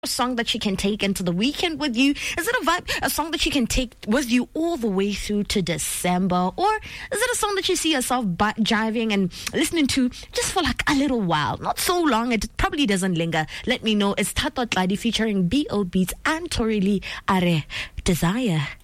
A song that you can take into the weekend with you? Is it a vibe, a song that you can take with you all the way through to December? Or is it a song that you see yourself jiving and listening to just for like a little while? Not so long, it probably doesn't linger. Let me know. It's Thato Tladi featuring B.O. Beats and Tori Lee Are Desire.